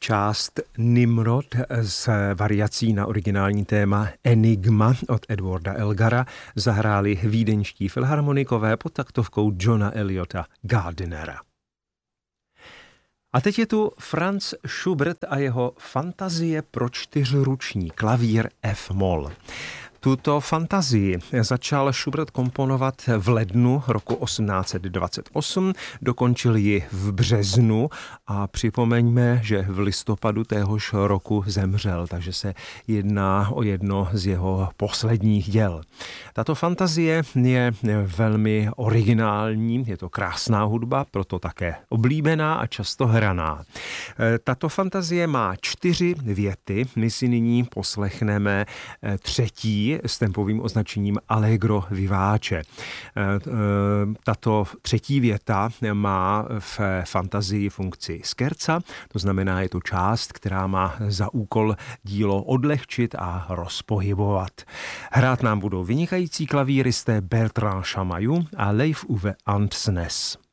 Část Nimrod z variací na originální téma Enigma od Edwarda Elgara zahráli vídeňští filharmonikové pod taktovkou Johna Eliota Gardinera. A teď je tu Franz Schubert a jeho fantazie pro čtyřruční klavír F-moll. Tuto fantazii začal Schubert komponovat v lednu roku 1828, dokončil ji v březnu a připomeňme, že v listopadu téhož roku zemřel, takže se jedná o jedno z jeho posledních děl. Tato fantazie je velmi originální, je to krásná hudba, proto také oblíbená a často hraná. Tato fantazie má 4 věty, my si nyní poslechneme třetí s tempovým označením Allegro vivace. Tato třetí věta má v fantazii funkci scherza, to znamená, je to část, která má za úkol dílo odlehčit a rozpohybovat. Hrát nám budou vynikající klavíristé Bertrand Chamayou a Leif Uwe Andsnes.